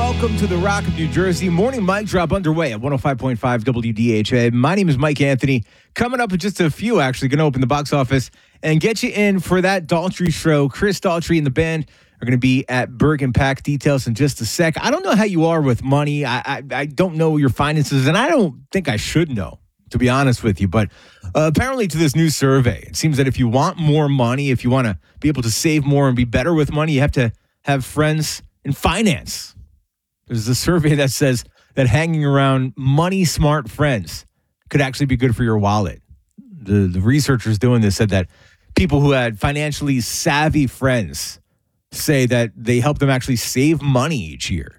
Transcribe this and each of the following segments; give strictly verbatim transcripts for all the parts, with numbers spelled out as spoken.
Welcome to the Rock of New Jersey. Morning mic drop underway at one oh five point five W D H A. My name is Mike Anthony. Coming up in just a few, actually, going to open the box office and get you in for that Daltrey show. Chris Daltrey and the band are going to be at Bergen Pack. Details in just a sec. I don't know how you are with money. I, I, I don't know your finances, and I don't think I should know, to be honest with you. But uh, apparently to this new survey, it seems that if you want more money, if you want to be able to save more and be better with money, you have to have friends in finance. There's a survey that says that hanging around money-smart friends could actually be good for your wallet. The, the researchers doing this said that people who had financially savvy friends say that they help them actually save money each year,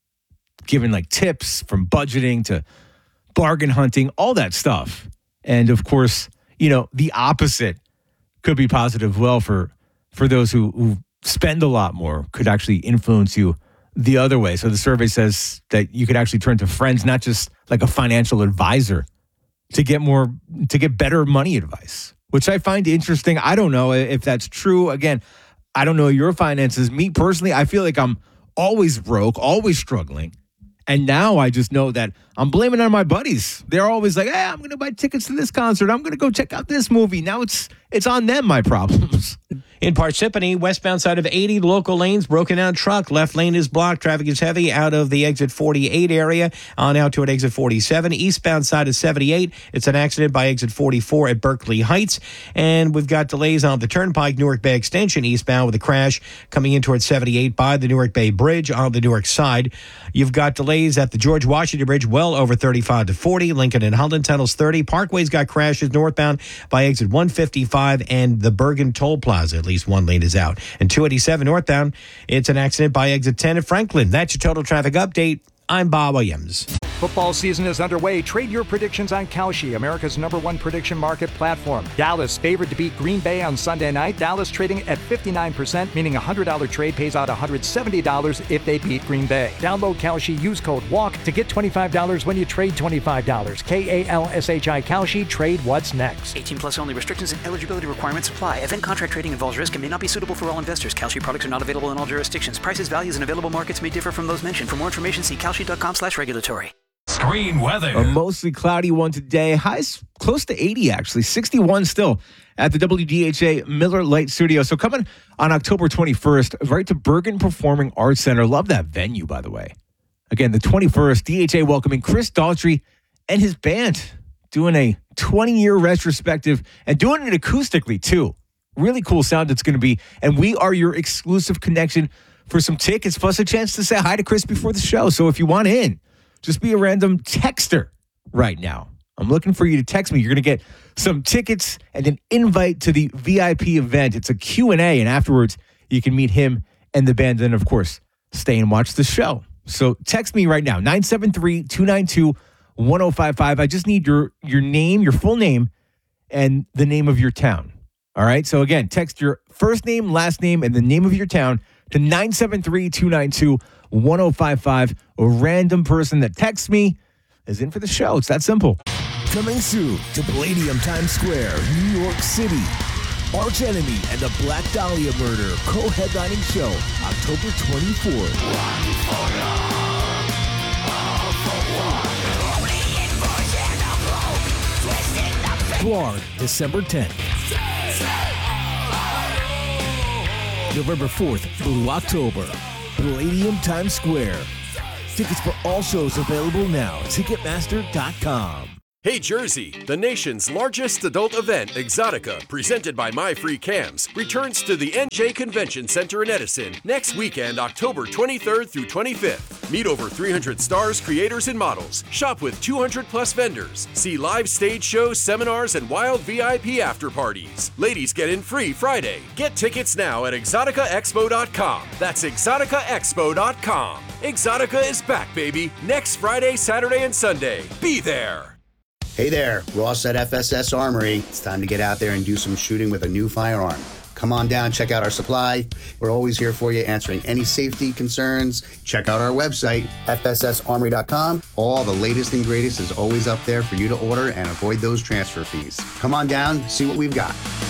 giving like tips from budgeting to bargain hunting, all that stuff. And of course, you know, the opposite could be positive well for, for those who, who spend a lot more, could actually influence you the other way. So the survey says that you could actually turn to friends, not just like a financial advisor, to get more, to get better money advice, which I find interesting. I don't know if that's true. Again, I don't know your finances. Me personally, I feel like I'm always broke, always struggling. And now I just know that I'm blaming it on my buddies. They're always like, hey, I'm going to buy tickets to this concert. I'm going to go check out this movie. Now it's it's on them, my problems. In Parsippany, westbound side of eighty, local lanes, broken down truck. Left lane is blocked. Traffic is heavy out of the exit forty-eight area on out toward exit forty-seven. Eastbound side of seventy-eight, it's an accident by exit forty-four at Berkeley Heights. And we've got delays on the Turnpike, Newark Bay Extension eastbound with a crash coming in towards seventy-eight by the Newark Bay Bridge on the Newark side. You've got delays at the George Washington Bridge, well over thirty-five to forty. Lincoln and Holland tunnels thirty. Parkway's got crashes northbound by exit one fifty-five and the Bergen Toll Plaza. At least one lane is out. And two eighty-seven northbound, it's an accident by exit ten at Franklin. That's your total traffic update. I'm Bob Williams. Football season is underway. Trade your predictions on Kalshi, America's number one prediction market platform. Dallas favored to beat Green Bay on Sunday night. Dallas trading at fifty-nine percent, meaning a one hundred dollars trade pays out one hundred seventy dollars if they beat Green Bay. Download Kalshi, use code WALK to get twenty-five dollars when you trade twenty-five dollars. K A L S H I Kalshi, trade what's next. eighteen plus only. Restrictions and eligibility requirements apply. Event contract trading involves risk and may not be suitable for all investors. Kalshi products are not available in all jurisdictions. Prices, values, and available markets may differ from those mentioned. For more information, see kalshi.com slash regulatory. Screen weather. A mostly cloudy one today. Highs close to eighty, actually. sixty-one still at the W D H A Miller Lite Studio. So coming on October twenty-first, right to Bergen Performing Arts Center. Love that venue, by the way. Again, the twenty-first, D H A welcoming Chris Daltrey and his band, doing a twenty-year retrospective and doing it acoustically, too. Really cool sound it's going to be. And we are your exclusive connection for some tickets, plus a chance to say hi to Chris before the show. So if you want in, just be a random texter right now. I'm looking for you to text me. You're going to get some tickets and an invite to the V I P event. It's a Q and A, and afterwards, you can meet him and the band. And, of course, stay and watch the show. So text me right now, nine seven three, two nine two, one oh five five. I just need your, your name, your full name, and the name of your town. All right? So, again, text your first name, last name, and the name of your town to nine seven three, two nine two, one oh five five. A random person that texts me is in for the show. It's that simple. Coming soon to Palladium Times Square, New York City. Arch Enemy and the Black Dahlia Murder co-headlining show October twenty-fourth. Blarg, December tenth. November fourth, Blue October. Palladium Times Square. Tickets for all shows available now at Ticketmaster dot com. Hey Jersey, the nation's largest adult event, Exotica, presented by My Free Cams, returns to the N J Convention Center in Edison next weekend, October twenty-third through twenty-fifth. Meet over three hundred stars, creators, and models. Shop with two hundred plus vendors. See live stage shows, seminars, and wild V I P after parties. Ladies get in free Friday. Get tickets now at Exotica Expo dot com. That's Exotica Expo dot com. Exotica is back, baby, next Friday, Saturday, and Sunday. Be there. Hey there, Ross at F S S Armory. It's time to get out there and do some shooting with a new firearm. Come on down, check out our supply. We're always here for you, answering any safety concerns. Check out our website, F S S armory dot com. All the latest and greatest is always up there for you to order and avoid those transfer fees. Come on down, see what we've got.